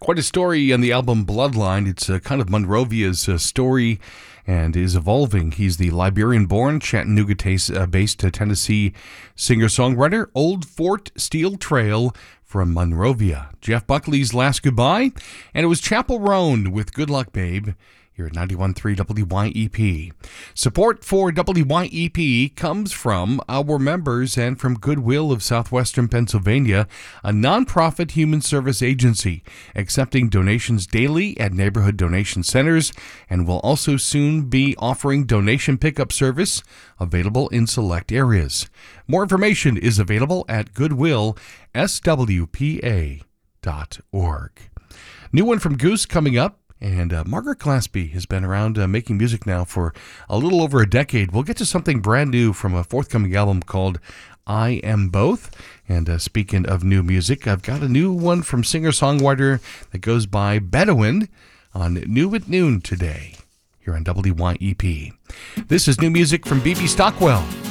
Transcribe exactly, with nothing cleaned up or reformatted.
Quite a story on the album Bloodline. It's uh, kind of Monrovia's uh, story and is evolving. He's the Liberian-born, Chattanooga-based uh, Tennessee singer-songwriter. Old Fort Steel Trail from Monrovia. Jeff Buckley's Last Goodbye, and it was Chapel Roan with Good Luck Babe here at ninety-one point three W Y E P. Support for W Y E P comes from our members and from Goodwill of Southwestern Pennsylvania, a nonprofit human service agency accepting donations daily at neighborhood donation centers, and will also soon be offering donation pickup service available in select areas. More information is available at goodwill s w p a dot org. New one from Goose coming up. And uh, Margaret Glaspie has been around uh, making music now for a little over a decade. We'll get to something brand new from a forthcoming album called I Am Both. And uh, speaking of new music, I've got a new one from singer-songwriter that goes by Bedouin on New at Noon today here on W Y E P. This is new music from B B Stockwell.